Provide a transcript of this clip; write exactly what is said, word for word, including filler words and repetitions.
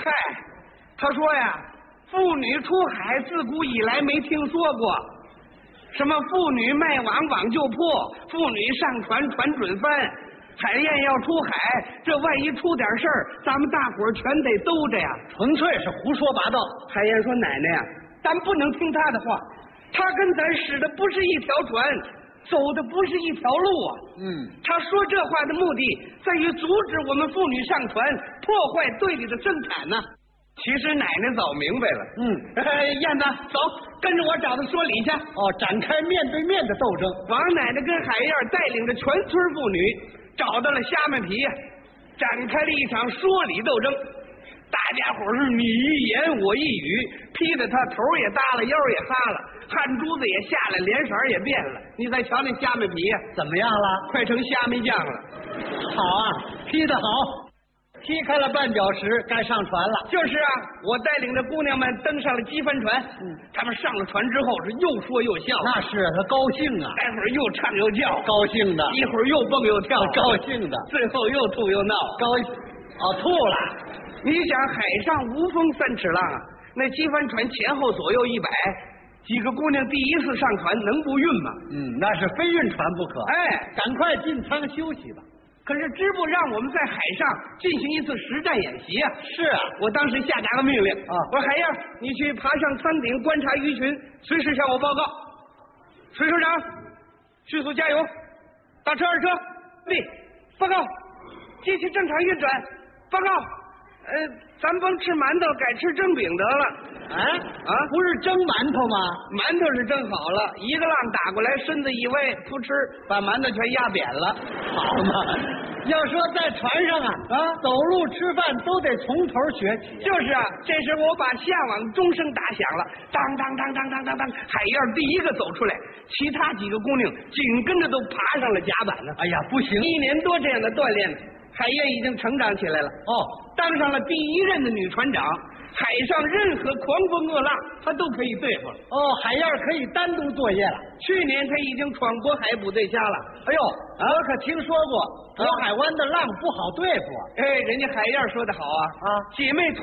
嗨，他说呀，妇女出海自古以来没听说过，什么妇女卖网网就破，妇女上船船准翻，海燕要出海，这万一出点事儿，咱们大伙儿全得兜着呀。 纯粹是胡说八道。 海燕说：“奶奶呀，咱不能听他的话，他跟咱使的不是一条船，走的不是一条路啊。 嗯， 他说这话的目的在于阻止我们妇女上船，破坏队里的生产呢。其实奶奶早明白了。 嗯， 燕子，走，跟着我找他说理去。 哦，展开面对面的斗争。 王奶奶跟海燕带领着全村妇女找到了虾米皮，展开了一场说理斗争。大家伙是你一言我一语，批得他头也耷了，腰也哈了，汗珠子也下来，脸色也变了。你再瞧那虾米皮呀， 怎么样了？ 快成虾米酱了。 好啊，批得好。踢开了绊脚石，该上船了。 就是啊，我带领着姑娘们登上了机帆船。嗯，他们上了船之后是又说又笑。 那是他高兴啊， 待会儿又唱又叫， 高兴的； 一会儿又蹦又跳， 高兴的； 最后又吐又闹， 高兴。哦，吐了。 你想，海上无风三尺浪啊，那机帆船前后左右一摆，几个姑娘第一次上船，能不晕吗？ 嗯，那是非晕船不可。 哎， 赶快进舱休息吧。 可是支部让我们在海上进行一次实战演习啊！ 是啊， 我当时下达了命令啊， 我说海燕，你去爬上舱顶观察鱼群，随时向我报告。水手长，迅速加油！大车二车，立，报告！机器正常运转，报告！呃，咱甭吃馒头，改吃蒸饼得了。 啊啊，不是蒸馒头吗？ 馒头是蒸好了，一个浪打过来，身子一歪，扑哧，把馒头全压扁了。 好嘛，要说在船上啊啊，走路吃饭都得从头学起。 就是啊，这时我把下网钟声打响了，当当当当当当当，海燕第一个走出来，其他几个姑娘紧跟着都爬上了甲板呢。 哎呀，不行， 一年多这样的锻炼，海燕已经成长起来了。 哦， 当上了第一任的女船长。海上任何狂风恶浪，他都可以对付了。 哦，海燕可以单独作业了。 去年他已经闯过海捕对虾了。 哎呦，啊、我可听说过渤海湾的浪不好对付。 哎，人家海燕说的好啊，啊，姐妹。